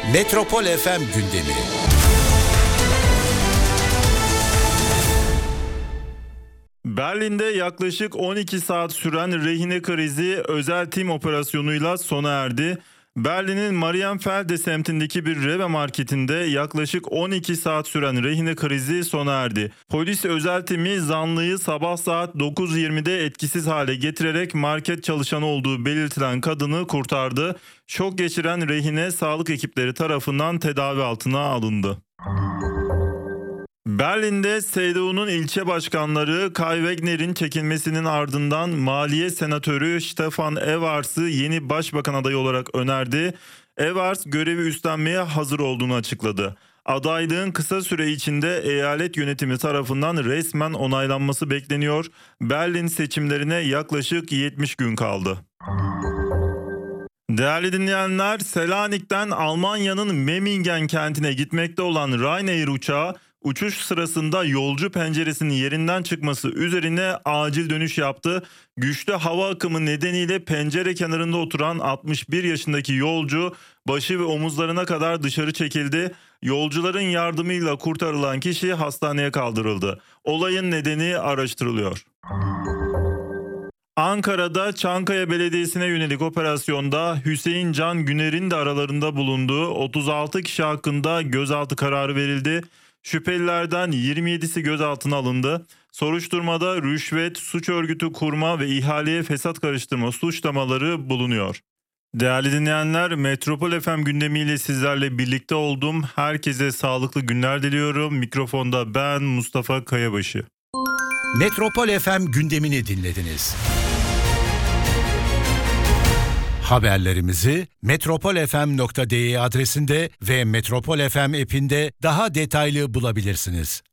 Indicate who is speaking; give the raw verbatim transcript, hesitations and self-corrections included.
Speaker 1: Metropol F M gündemi.
Speaker 2: Berlin'de yaklaşık on iki saat süren rehine krizi özel tim operasyonuyla sona erdi. Berlin'in Marienfelde semtindeki bir Rewe marketinde yaklaşık on iki saat süren rehine krizi sona erdi. Polis özel timi zanlıyı sabah saat dokuz yirmide etkisiz hale getirerek market çalışanı olduğu belirtilen kadını kurtardı. Şok geçiren rehine sağlık ekipleri tarafından tedavi altına alındı. Berlin'de C D U'nun ilçe başkanları Kai Wegner'in çekilmesinin ardından Maliye Senatörü Stefan Evers'ı yeni başbakan adayı olarak önerdi. Evers görevi üstlenmeye hazır olduğunu açıkladı. Adaylığın kısa süre içinde eyalet yönetimi tarafından resmen onaylanması bekleniyor. Berlin seçimlerine yaklaşık yetmiş gün kaldı. Değerli dinleyenler, Selanik'ten Almanya'nın Memmingen kentine gitmekte olan Ryanair uçağı uçuş sırasında yolcu penceresinin yerinden çıkması üzerine acil dönüş yaptı. Güçlü hava akımı nedeniyle pencere kenarında oturan altmış bir yaşındaki yolcu başı ve omuzlarına kadar dışarı çekildi. Yolcuların yardımıyla kurtarılan kişi hastaneye kaldırıldı. Olayın nedeni araştırılıyor. Ankara'da Çankaya Belediyesi'ne yönelik operasyonda Hüseyin Can Güner'in de aralarında bulunduğu otuz altı kişi hakkında gözaltı kararı verildi. Şüphelilerden yirmi yedisi gözaltına alındı. Soruşturmada rüşvet, suç örgütü kurma ve ihaleye fesat karıştırma suçlamaları bulunuyor. Değerli dinleyenler, Metropol F M gündemiyle sizlerle birlikte oldum. Herkese sağlıklı günler diliyorum. Mikrofonda ben Mustafa Kayabaşı.
Speaker 1: Metropol F M gündemini dinlediniz. Haberlerimizi metropol f m nokta d e adresinde ve Metropol F M app'inde daha detaylı bulabilirsiniz.